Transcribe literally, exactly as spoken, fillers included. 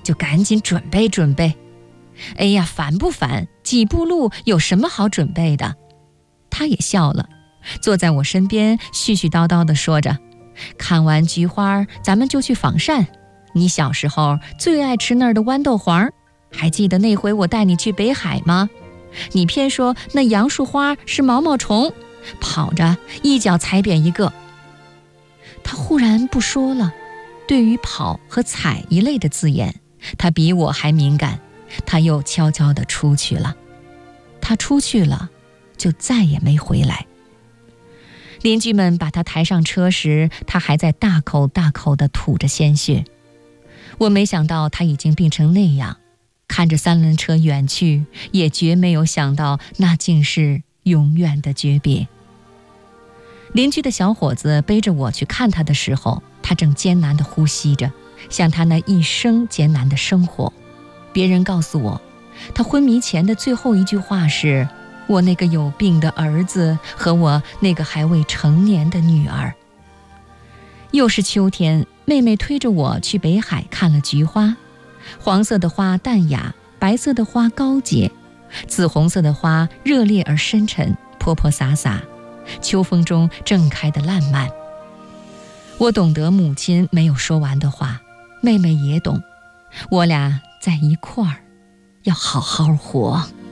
就赶紧准备准备。哎呀，烦不烦？几步路有什么好准备的？他也笑了，坐在我身边絮絮叨叨地说着，看完菊花咱们就去仿膳，你小时候最爱吃那儿的豌豆黄，还记得那回我带你去北海吗？你偏说那杨树花是毛毛虫，跑着一脚踩扁一个。他忽然不说了，对于跑和踩一类的字眼，他比我还敏感。他又悄悄地出去了，他出去了，就再也没回来。邻居们把他抬上车时，他还在大口大口地吐着鲜血。我没想到他已经病成那样，看着三轮车远去，也绝没有想到那竟是永远的诀别。邻居的小伙子背着我去看他的时候，他正艰难地呼吸着，像他那一生艰难的生活。别人告诉我，他昏迷前的最后一句话是：我那个有病的儿子和我那个还未成年的女儿。又是秋天，妹妹推着我去北海看了菊花，黄色的花淡雅，白色的花高洁，紫红色的花热烈而深沉，泼泼洒洒，秋风中正开得烂漫。我懂得母亲没有说完的话，妹妹也懂，我俩在一块儿，要好好活。